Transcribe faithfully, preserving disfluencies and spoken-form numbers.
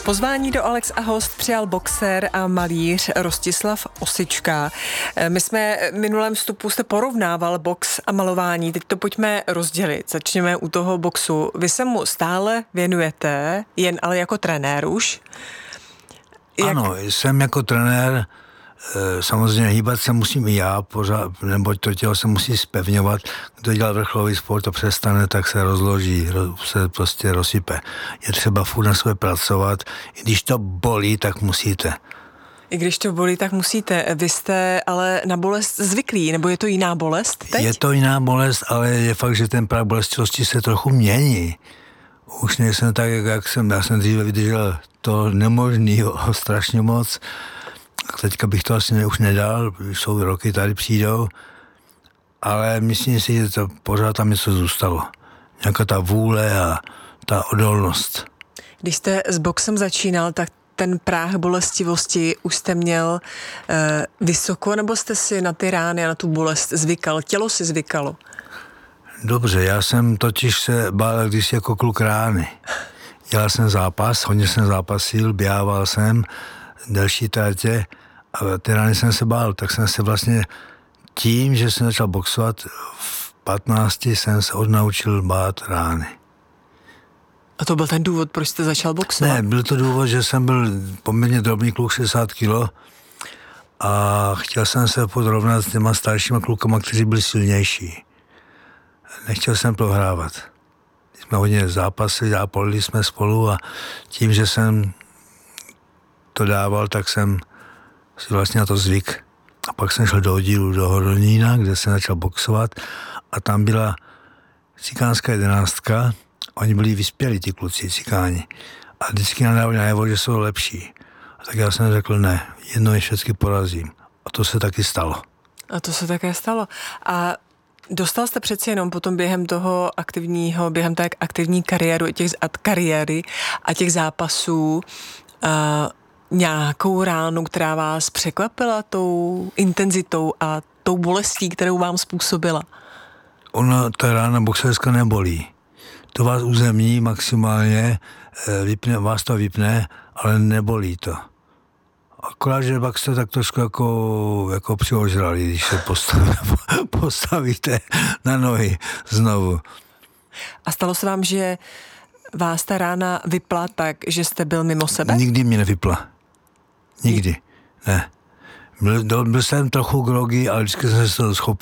Pozvání do Alex a host přijal boxer a malíř Rostislav Osička. My jsme v minulém vstupu jste porovnával box a malování, teď to pojďme rozdělit. Začněme u toho boxu. Vy se mu stále věnujete, jen ale jako trenér už? Jak... Ano, jsem jako trenér, samozřejmě hýbat se musím i já, pořád, neboť to tělo se musí zpevňovat. Kdo dělá vrcholový sport a přestane, tak se rozloží, se prostě rozsype. Je třeba furt na sebe pracovat, i když to bolí, tak musíte. I když to bolí, tak musíte. Vy jste ale na bolest zvyklí, nebo je to jiná bolest teď? Je to jiná bolest, ale je fakt, že ten práh bolestivosti se trochu mění. Už nejsem tak, jak jsem, já jsem dříve vydržel to nemožného strašně moc. Teďka bych to asi už nedal, jsou roky, tady přijdou, ale myslím si, že to pořád tam něco zůstalo. Nějaká ta vůle a ta odolnost. Když jste s boxem začínal, tak ten práh bolestivosti už jste měl eh, vysoko, nebo jste si na ty rány a na tu bolest zvykal? Tělo si zvykalo? Dobře, já jsem totiž se bál, když jako kluk rány. Dělal jsem zápas, hodně jsem zápasil, běhával jsem, delší tratě, a ty rány jsem se bál, tak jsem se vlastně tím, že jsem začal boxovat, v patnácti jsem se odnaučil bát rány. A to byl ten důvod, proč jste začal boxovat? Ne, byl to důvod, že jsem byl poměrně drobný kluk, šedesát kilo, a chtěl jsem se podrovnat s těma staršíma klukama, kteří byli silnější. Nechtěl jsem prohrávat. Jsme hodně zápasili, zápolili jsme spolu a tím, že jsem to dával, tak jsem si vlastně na to zvyk. A pak jsem šel do oddílu do Hodonína, kde jsem začal boxovat a tam byla cikánská jedenáctka. Oni byli vyspělí, ti kluci cikáni. A vždycky nadávali najevo, že jsou lepší. A tak já jsem řekl, ne, jednou je všechny porazím. A to se taky stalo. A to se také stalo. A dostal jste přeci jenom potom během toho aktivního, během té aktivní kariéru, těch, kariéry a těch zápasů uh, nějakou ránu, která vás překvapila tou intenzitou a tou bolestí, kterou vám způsobila? Ona, ta rána boxerská nebolí. To vás uzemní maximálně, vypne, vás to vypne, ale nebolí to. Akorát, že pak jste tak trošku jako, jako přiožrali, když se postaví, postavíte na nohy znovu. A stalo se vám, že vás ta rána vypla tak, že jste byl mimo sebe? Nikdy mě nevypla. Nikdy. Ne. Byl, byl jsem trochu grogy, ale vždycky jsem se to